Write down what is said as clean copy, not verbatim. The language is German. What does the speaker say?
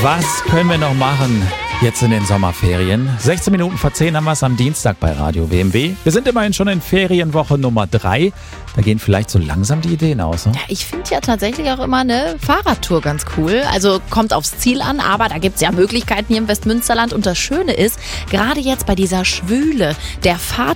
Was können wir noch machen jetzt in den Sommerferien? 16 Minuten vor 10 haben wir es am Dienstag bei Radio WMW. Wir sind immerhin schon in Ferienwoche Nummer 3. Da gehen vielleicht so langsam die Ideen aus. Ne? Ja, ich finde ja tatsächlich auch immer eine Fahrradtour ganz cool. Also kommt aufs Ziel an, aber da gibt es ja Möglichkeiten hier im Westmünsterland. Und das Schöne ist, gerade jetzt bei dieser Schwüle der Fahrtwind,